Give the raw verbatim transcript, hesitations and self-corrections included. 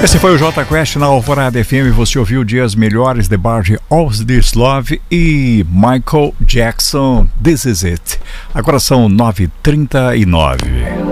Esse foi o Jota Quest na Alvorada F M. Você ouviu Dias Melhores, The Bard, All This Love e Michael Jackson, This Is It. Agora são nove e trinta e nove.